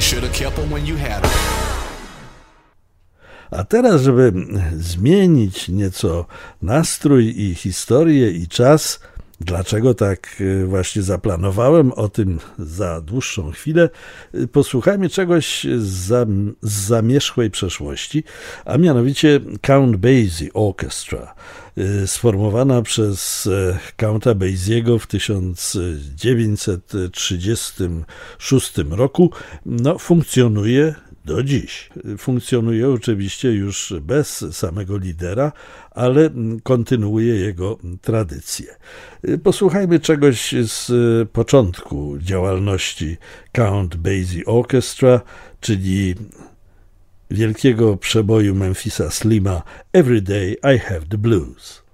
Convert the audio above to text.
shoulda kept 'em when you had 'em. A teraz, żeby zmienić nieco nastrój i historię i czas, dlaczego tak właśnie zaplanowałem, o tym za dłuższą chwilę, posłuchajmy czegoś z zamierzchłej przeszłości, a mianowicie Count Basie Orchestra, sformowana przez Counta Basiego w 1936 roku, funkcjonuje do dziś. Funkcjonuje oczywiście już bez samego lidera, ale kontynuuje jego tradycję. Posłuchajmy czegoś z początku działalności Count Basie Orchestra, czyli wielkiego przeboju Memphisa Slima Every Day I Have the Blues.